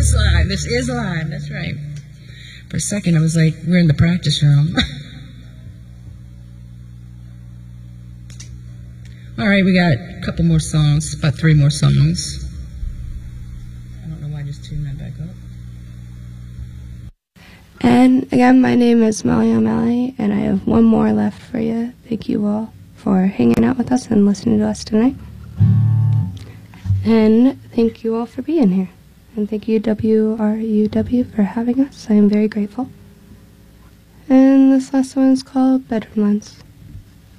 It's live. This is live. That's right. For a second, I was like, we're in the practice room. All right, we got a couple more songs, about 3 more songs. I don't know why I just tuned that back up. And again, my name is Molly O'Malley, and I have 1 more left for you. Thank you all for hanging out with us and listening to us tonight. And thank you all for being here. And thank you, WRUW, for having us. I am very grateful. And this last one is called Bedroom Lens.